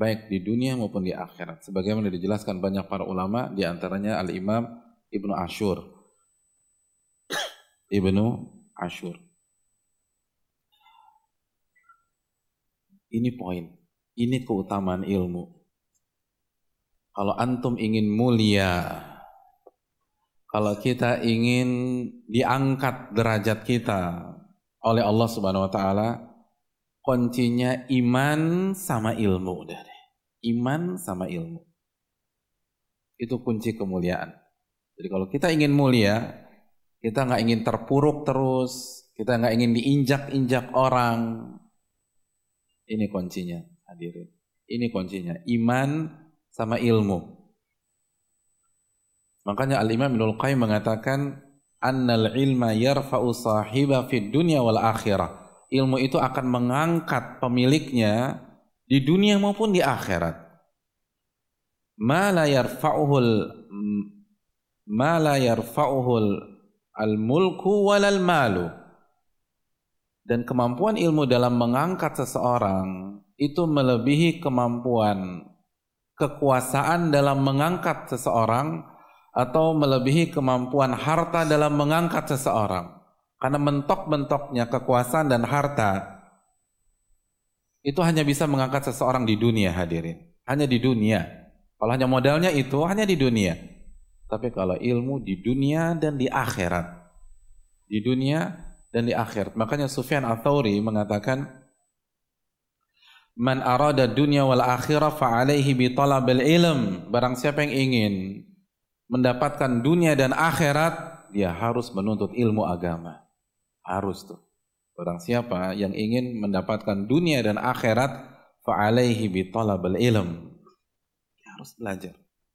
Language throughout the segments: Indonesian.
baik di dunia maupun di akhirat. Sebagaimana dijelaskan banyak para ulama, di antaranya Al-Imam Ibnu Ashur. Ibnu Ashur. Ini poin. Ini keutamaan ilmu. Kalau antum ingin mulia, kalau kita ingin diangkat derajat kita oleh Allah Subhanahu wa taala, kuncinya iman sama ilmu. Iman sama ilmu. Itu kunci kemuliaan. Jadi kalau kita ingin mulia, kita nggak ingin terpuruk terus, kita nggak ingin diinjak-injak orang. Ini kuncinya, hadirin. Ini kuncinya, iman sama ilmu. Makanya Al-Imam Ibnul Qayyim mengatakan, annal ilma yarfa'u sahiba fid dunya wal akhirah. Ilmu itu akan mengangkat pemiliknya di dunia maupun di akhirat. Ma la yarfa'uhul al-mulku walal malu. Dan kemampuan ilmu dalam mengangkat seseorang itu melebihi kemampuan kekuasaan dalam mengangkat seseorang atau melebihi kemampuan harta dalam mengangkat seseorang. Karena mentok-mentoknya kekuasaan dan harta itu hanya bisa mengangkat seseorang di dunia, hadirin. Hanya di dunia. Kalau hanya modalnya itu hanya di dunia. Tapi kalau ilmu di dunia dan di akhirat. Di dunia dan di akhirat. Makanya Sufyan Ats-Tsauri mengatakan, man arada dunya wal akhirah fa alaihi bi talabil ilm. Barang siapa yang ingin mendapatkan dunia dan akhirat, dia harus menuntut ilmu agama. Harus tuh. Barang siapa yang ingin mendapatkan dunia dan akhirat, fa alaihi bi talabil ilm. Dia harus belajar.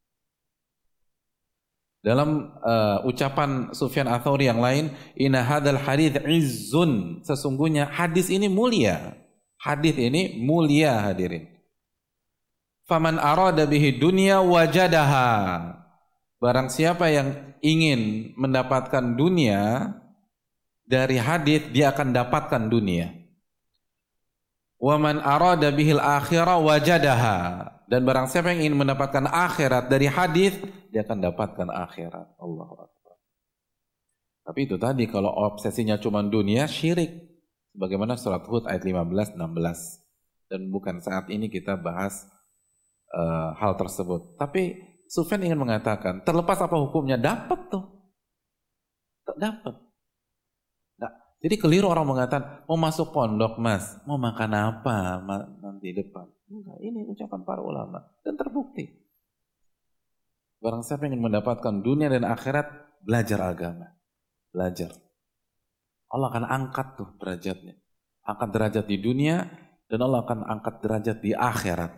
Dalam ucapan Sufyan Ats-Tsauri yang lain, inna hadzal hadits izzun. Sesungguhnya hadis ini mulia. Hadis ini mulia, hadirin. Faman arada bihi dunya wajadaha. Barang siapa yang ingin mendapatkan dunia dari hadis, dia akan dapatkan dunia. Waman arada bihil akhirah wajadaha. Dan barang siapa yang ingin mendapatkan akhirat dari hadis, dia akan dapatkan akhirat. Allahu Akbar. Tapi itu tadi, kalau obsesinya cuma dunia, syirik. Bagaimana surat Hud ayat 15-16. Dan bukan saat ini kita bahas hal tersebut. Tapi Sufyan ingin mengatakan, terlepas apa hukumnya, dapat tuh. Dapat. Nah, jadi keliru orang mengatakan, mau masuk pondok mas, mau makan apa nanti depan. Enggak, ini ucapan para ulama. Dan terbukti. Barang siapa ingin mendapatkan dunia dan akhirat, belajar agama. Belajar. Allah akan angkat tuh derajatnya. Angkat derajat di dunia, dan Allah akan angkat derajat di akhirat.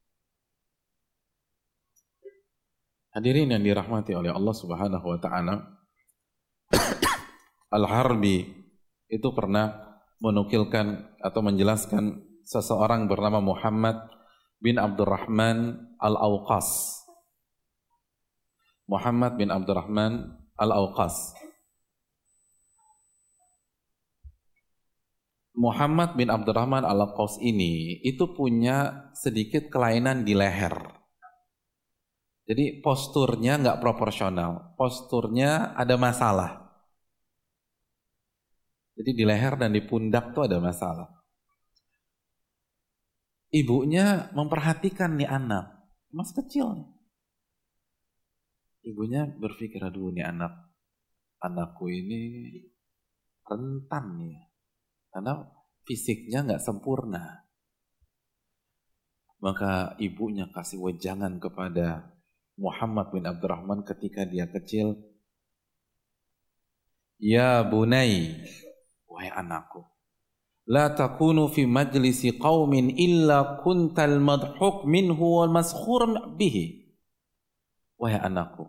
Hadirin yang dirahmati oleh Allah Subhanahu wa taala, Al-Harbi itu pernah menukilkan atau menjelaskan seseorang bernama Muhammad bin Abdurrahman Al-Awqas. Muhammad bin Abdurrahman Al-Awqas. Muhammad bin Abdurrahman Al-Awqas ini itu punya sedikit kelainan di leher. Jadi posturnya nggak proporsional, posturnya ada masalah. Jadi di leher dan di pundak tuh ada masalah. Ibunya memperhatikan nih anak, masih kecil nih. Ibunya berpikir, aduh nih anakku ini rentan nih, karena fisiknya nggak sempurna. Maka ibunya kasih wejangan kepada Muhammad bin Abdurrahman ketika dia kecil. Ya bunai, wahai anakku, la takunu fi majlisi qaumin illa kuntal madhuk minhu wal maskhur bihi. Wahai anakku,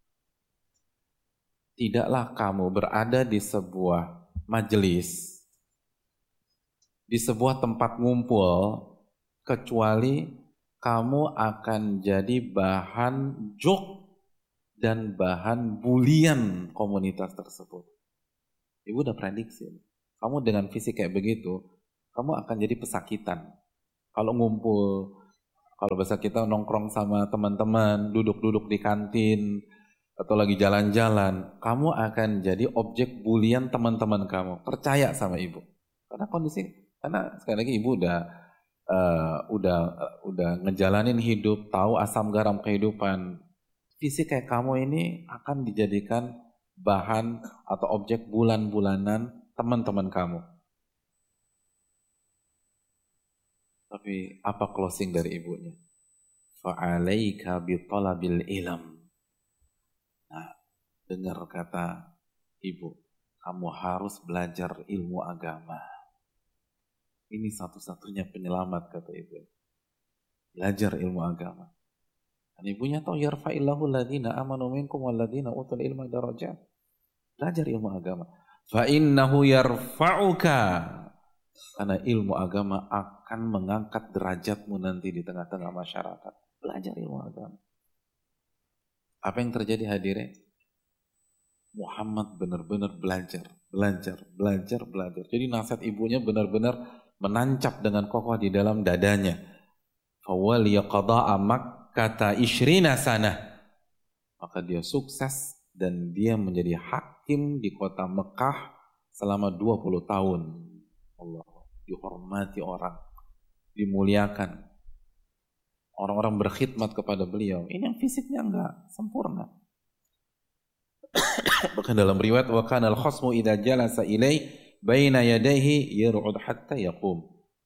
tidaklah kamu berada di sebuah majelis, di sebuah tempat ngumpul, kecuali kamu akan jadi bahan jok dan bahan bulian komunitas tersebut. Ibu udah prediksi. Kamu dengan fisik kayak begitu, kamu akan jadi pesakitan. Kalau ngumpul Kalau bahasa kita nongkrong sama teman-teman, duduk-duduk di kantin, atau lagi jalan-jalan, kamu akan jadi objek bulian teman-teman kamu. Percaya sama ibu. Karena sekali lagi ibu udah ngejalanin hidup, tahu asam garam kehidupan. Fisik kayak kamu ini akan dijadikan bahan atau objek bulan-bulanan teman-teman kamu. Tapi apa closing dari ibunya? Fa'alaika bitalabil ilm. Nah, dengar kata ibu, kamu harus belajar ilmu agama. Ini satu-satunya penyelamat kata ibu. Belajar ilmu agama. Dan ibunya tahu yarfa'illahu alladhina amanu minkum walladhina utul ilma darajat. Belajar ilmu agama. Fa'innahu yarfa'uka. Karena ilmu agama akan mengangkat derajatmu nanti di tengah-tengah masyarakat. Belajar ilmu agama. Apa yang terjadi hadirin? Muhammad benar-benar belajar. Jadi nasihat ibunya benar-benar menancap dengan kokoh di dalam dadanya. Fawaliya qada'a Makkata ishrina sanah. Maka dia sukses dan dia menjadi hakim di kota Mekah selama 20 tahun. Allah, dihormati orang, dimuliakan. Orang-orang berkhidmat kepada beliau. Ini yang fisiknya enggak sempurna. Bahkan dalam riwayat wa kana al-khasmu idza jalasa ilai baina yadayhi yar'ud hatta yaqum.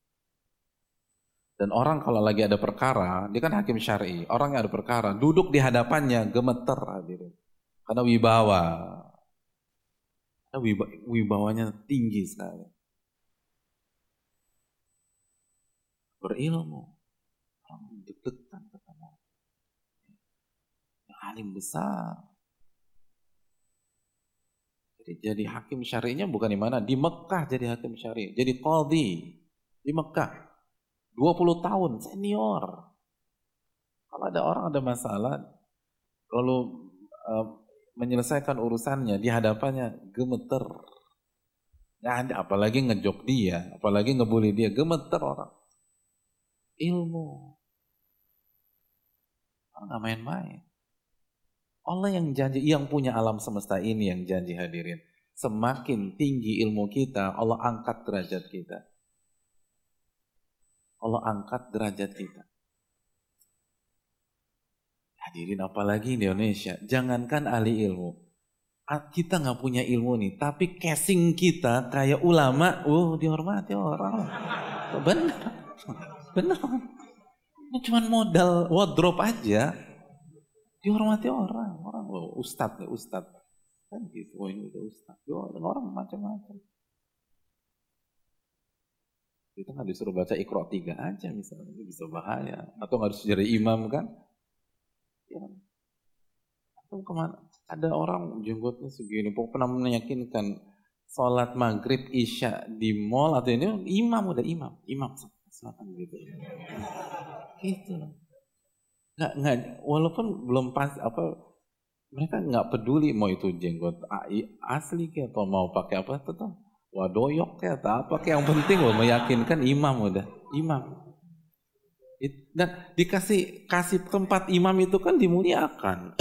Dan orang kalau lagi ada perkara, dia kan hakim syar'i. Orang yang ada perkara, duduk di hadapannya gemeter hadirin. Karena wibawanya tinggi sekali. Berilmu, orang deg-degan ketemu. Yang alim besar. Jadi hakim syari'nya bukan di mana? Di Mekah jadi hakim syari'. Jadi qadhi di Mekah. 20 tahun senior. Kalau ada orang ada masalah, lalu menyelesaikan urusannya di hadapannya gemeter. Nggak ada, apalagi ngejok dia, apalagi ngebully dia, gemeter orang. Ilmu. Orang nggak main-main. Allah yang janji, yang punya alam semesta ini yang janji hadirin. Semakin tinggi ilmu kita, Allah angkat derajat kita. Allah angkat derajat kita. Hadirin apalagi di Indonesia, jangankan ahli ilmu. Kita nggak punya ilmu nih, tapi casing kita kayak ulama, dihormati orang. Bener. Ini cuma modal wardrobe aja. Dihormati orang ustadz kan gitu, ini udah ustadz, orang macam-macam. Kita nggak disuruh baca Iqra 3 aja misalnya, itu bisa bahaya, atau nggak harus jadi imam kan? Ya. Atau kemana? Ada orang jenggotnya segini, pernah meyakinkan sholat maghrib isya di mall atau ini imam silakan gitu. Gitu. Nggak, walaupun belum pas mereka nggak peduli mau itu jenggot asli kayak atau mau pakai apa tetap wadoyok kayak atau apa kayak yang penting meyakinkan imam dan kasih tempat imam itu kan dimuliakan.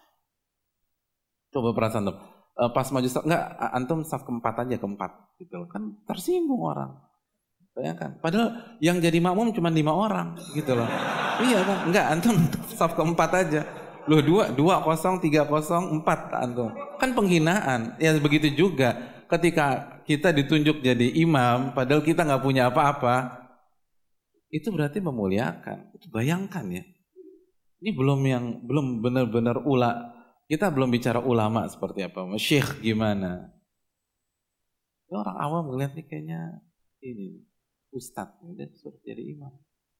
Coba perasaan pas maju nggak antum saf keempat gitu kan tersinggung orang. Bayangkan, padahal yang jadi makmum cuma 5 orang gitu loh. Iya kan, enggak antum saf keempat aja. Loh 2, 0, 3, 0, 4 antum. Kan penghinaan. Ya begitu juga ketika kita ditunjuk jadi imam padahal kita nggak punya apa-apa. Itu berarti memuliakan. Itu bayangkan ya. Ini belum benar-benar kita belum bicara ulama seperti apa, syekh gimana. Ya, orang awam melihat nih kayaknya ini ustadz dan suruh jadi imam.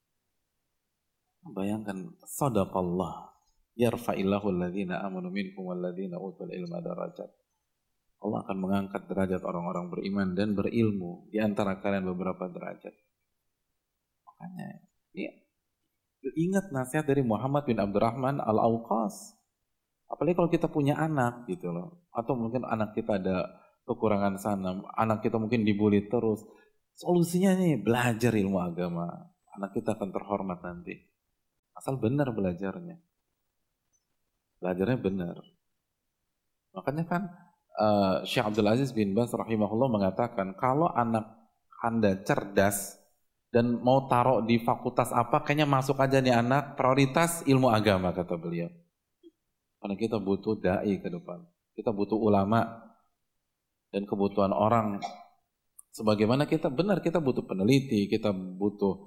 Bayangkan, sadaqallah yarfa'illahu alladhina amanu minkum walladhina utul ilma darajat. Allah akan mengangkat derajat orang-orang beriman dan berilmu di antara kalian beberapa derajat. Makanya ya, ingat nasihat dari Muhammad bin Abdurrahman Al-Awqas. Apalagi kalau kita punya anak gitu loh, atau mungkin anak kita ada kekurangan sana, anak kita mungkin dibully terus. Solusinya nih belajar ilmu agama. Anak kita akan terhormat nanti. Asal benar belajarnya. Belajarnya benar. Makanya kan Syekh Abdul Aziz bin Baz rahimahullah mengatakan, kalau anak Anda cerdas dan mau taruh di fakultas apa, kayaknya masuk aja nih anak, prioritas ilmu agama, kata beliau. Karena kita butuh dai ke depan. Kita butuh ulama dan kebutuhan orang. Sebagaimana kita benar, kita butuh peneliti, kita butuh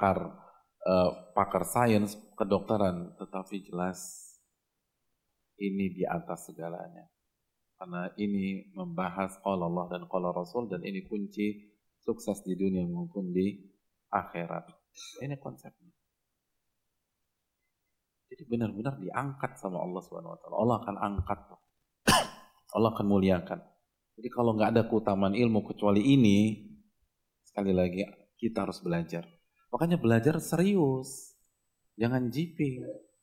pakar sains, kedokteran, tetapi jelas ini di atas segalanya. Karena ini membahas qala Allah dan qala Rasul, dan ini kunci sukses di dunia maupun di akhirat. Ini konsepnya. Jadi benar-benar diangkat sama Allah Subhanahu wa taala. Allah akan angkat. Allah akan muliakan. Jadi kalau nggak ada keutamaan ilmu kecuali ini, sekali lagi kita harus belajar. Makanya belajar serius. Jangan jipping.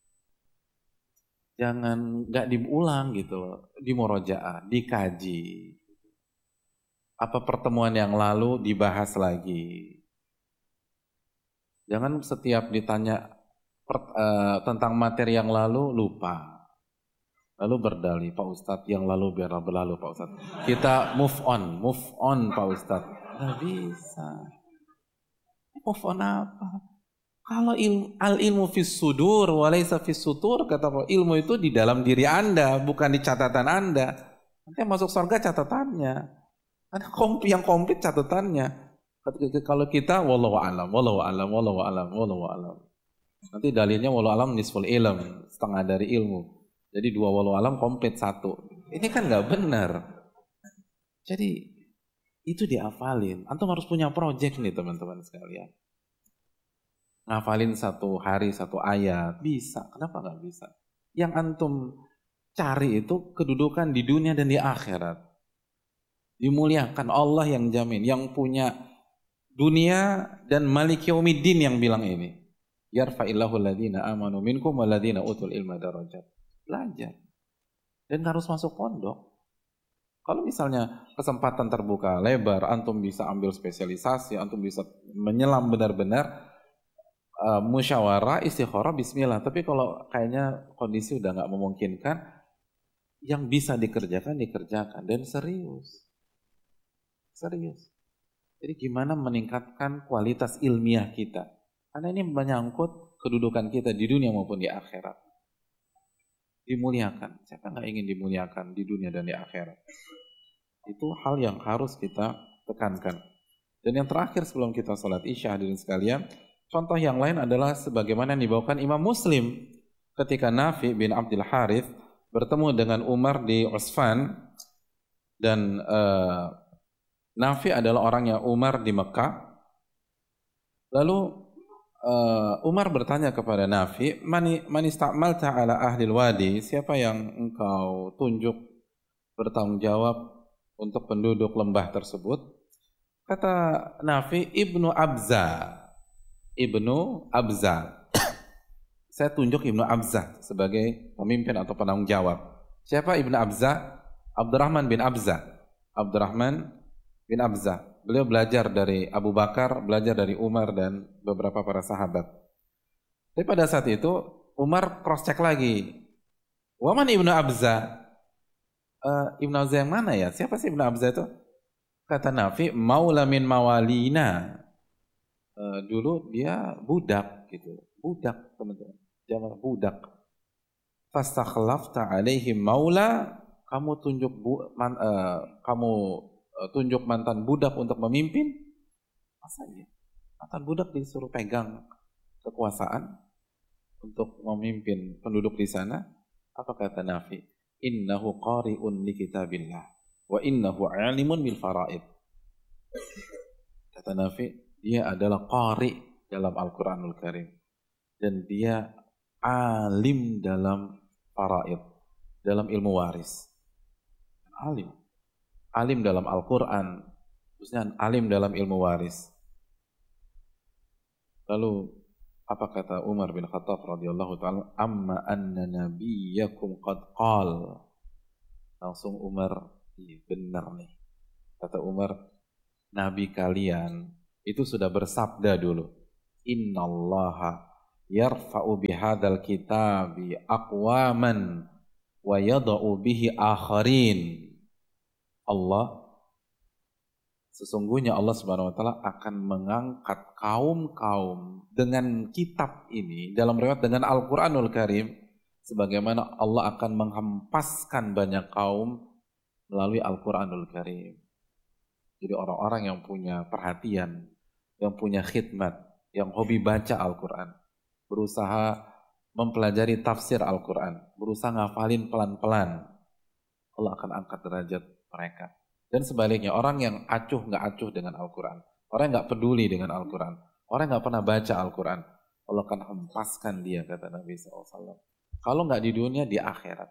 Jangan nggak diulang gitu, di murojaah, dikaji. Apa pertemuan yang lalu dibahas lagi. Jangan setiap ditanya tentang materi yang lalu lupa. Lalu berdalih, Pak Ustadz yang lalu biarlah berlalu Pak Ustadz. Kita move on Pak Ustadz. Nggak bisa. Move on apa? Kalau ilmu fis sudur walaysa fis sutur, kata Allah, ilmu itu di dalam diri Anda, bukan di catatan Anda. Nanti masuk surga catatannya. Ada yang komplit catatannya. Kalau kita wallahu alam. Nanti dalilnya wallahu alam nisful ilm, setengah dari ilmu. Jadi 2 wallahu alam komplit 1. Ini kan nggak benar. Jadi itu dihafalin. Antum harus punya project nih teman-teman sekalian. Ngafalin 1 hari 1 ayat, bisa. Kenapa nggak bisa? Yang antum cari itu kedudukan di dunia dan di akhirat. Dimuliakan, Allah yang jamin, yang punya dunia, dan Malik Yaumiddin yang bilang ini. Yarfa'illahu alladhina amanu minkum walladhina utul ilma darajat. Belajar. Dan harus masuk pondok. Kalau misalnya kesempatan terbuka lebar, antum bisa ambil spesialisasi, antum bisa menyelam benar-benar, musyawarah, istikharah, bismillah. Tapi kalau kayaknya kondisi udah nggak memungkinkan, yang bisa dikerjakan dan serius. Jadi gimana meningkatkan kualitas ilmiah kita? Karena ini menyangkut kedudukan kita di dunia maupun di akhirat. Dimuliakan. Siapa nggak ingin dimuliakan di dunia dan di akhirat? Itu hal yang harus kita tekankan. Dan yang terakhir sebelum kita sholat isya, hadirin sekalian, contoh yang lain adalah sebagaimana yang dibawakan Imam Muslim ketika Nafi bin Abdul Harith bertemu dengan Umar di Usfan, dan Nafi adalah orangnya Umar di Mekah. Lalu Umar bertanya kepada Nafi, man ista'malta ala ahli wadi, siapa yang engkau tunjuk bertanggung jawab untuk penduduk lembah tersebut? Kata Nafi, Ibnu Abza. Saya tunjuk Ibnu Abza sebagai pemimpin atau penanggung jawab. Siapa Ibnu Abza? Abdurrahman bin Abza. Beliau belajar dari Abu Bakar, belajar dari Umar dan beberapa para sahabat. Tapi pada saat itu Umar cross check lagi. Waman Ibnu Abza? Ibnu Abza yang mana ya? Siapa sih Ibnu Abza itu? Kata Nafi, maula min mawalina. Dulu dia budak gitu. Budak, teman-teman. Jangan budak. Fastakhlafta alaihim maula, kamu tunjuk mantan budak untuk memimpin? Masa iya? Mantan budak disuruh pegang kekuasaan untuk memimpin penduduk di sana? Apa kata Nafi? Innahu qari'un li kitabillah wa innahu 'alimun bil faraid. Kata Nafi, dia adalah qari dalam Al-Qur'anul Karim dan dia alim dalam faraid, dalam ilmu waris. Alim dalam Al-Quran, khususnya alim dalam ilmu waris. Lalu apa kata Umar bin Khattab radhiyallahu ta'ala, amma anna nabiyyakum qad qal. Langsung Umar, iya benar nih. Kata Umar, nabi kalian itu sudah bersabda dulu, innallaha yarfa'u bihadzal kitabi aqwaman wa yada'u bihi akharin. Sesungguhnya Allah Subhanahu wa taala akan mengangkat kaum-kaum dengan kitab ini, dalam riwayat dengan Al-Qur'anul Karim, sebagaimana Allah akan menghempaskan banyak kaum melalui Al-Quranul Karim. Jadi orang-orang yang punya perhatian, yang punya khidmat, yang hobi baca Al-Quran, berusaha mempelajari tafsir Al-Quran, berusaha ngafalin pelan-pelan, Allah akan angkat derajat mereka. Dan sebaliknya, orang yang nggak acuh dengan Al-Quran, orang yang nggak peduli dengan Al-Quran, orang yang nggak pernah baca Al-Quran, Allah akan hempaskan dia, kata Nabi SAW. Kalau nggak di dunia, di akhirat.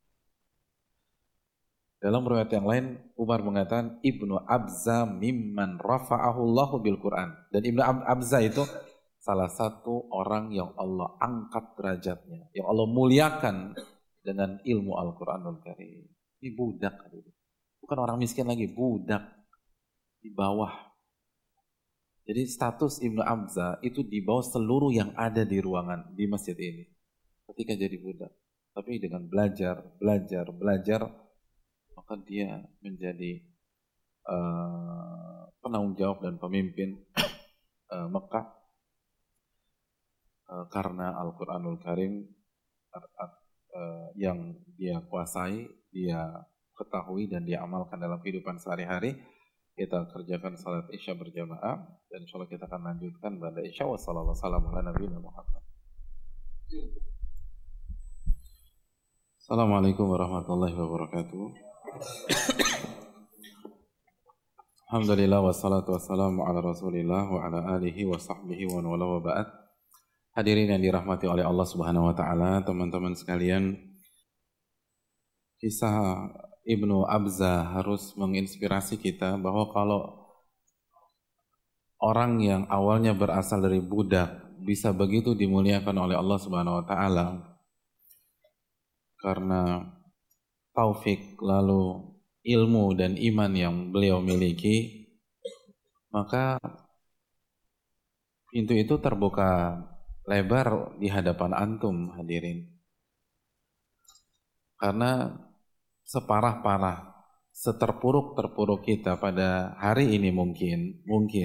Dalam riwayat yang lain, Umar mengatakan, Ibnu Abza mimman rafa'ahu Allahu bil Quran. Dan Ibnu Abza itu salah satu orang yang Allah angkat derajatnya, yang Allah muliakan dengan ilmu Al-Quranul Karim. Ini budak, bukan orang miskin lagi, budak di bawah. Jadi status Ibnu Abza itu di bawah seluruh yang ada di ruangan di masjid ini ketika jadi budak. Tapi dengan belajar, maka dia menjadi penanggung jawab dan pemimpin Mekah karena Al-Quranul Karim yang dia kuasai, dia ketahui dan dia amalkan dalam kehidupan sehari-hari. Kita kerjakan salat Isya berjamaah dan insyaallah kita akan lanjutkan pada Isya. Wassalamualaikum warahmatullahi wabarakatuh. Assalamualaikum warahmatullahi wabarakatuh. Alhamdulillah wassalatu wassalamu ala Rasulillah wa ala alihi wa sahbihi wa wala wa ba'd. Hadirin yang dirahmati oleh Allah Subhanahu wa taala, teman-teman sekalian, kisah Ibnu Abza harus menginspirasi kita bahwa kalau orang yang awalnya berasal dari budak bisa begitu dimuliakan oleh Allah Subhanahu wa taala karena taufik lalu ilmu dan iman yang beliau miliki, maka pintu itu terbuka lebar di hadapan antum hadirin. Karena separah-parah, seterpuruk-terpuruk kita pada hari ini mungkin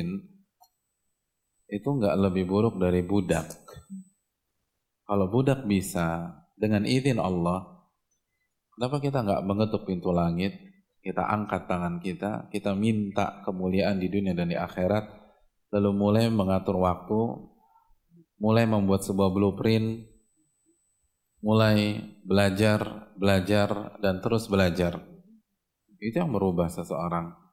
itu nggak lebih buruk dari budak. Kalau budak bisa dengan izin Allah, kenapa kita nggak mengetuk pintu langit, kita angkat tangan kita minta kemuliaan di dunia dan di akhirat, lalu mulai mengatur waktu, mulai membuat sebuah blueprint, mulai belajar dan terus belajar. Itu yang merubah seseorang.